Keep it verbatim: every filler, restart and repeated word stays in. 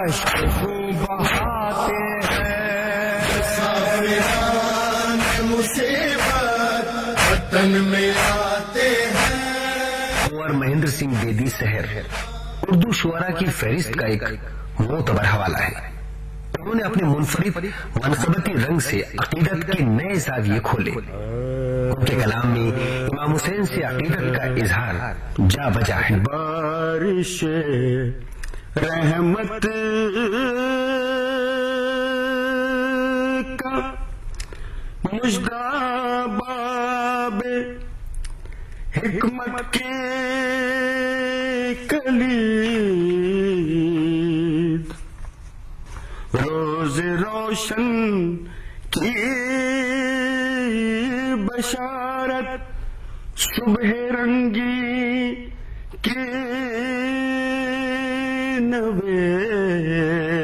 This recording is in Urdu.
اشک بہاتے ہیں، مسافران مصیبت وطن میں آتے ہیں۔ اور مہندر سنگھ بیدی سحر اردو شعراء کی فہرست کا ایک معتبر حوالہ ہے۔ انہوں نے اپنے منفرد منقبتی رنگ سے عقیدت کے نئے زاویے کھولے۔ ان کے کلام میں امام حسین سے عقیدت کا اظہار جا بجا ہے۔ بارش رحمت کا مژدہ باب حکمت کے کلید، روز روشن کی بشارت، صبح رنگی کے نوے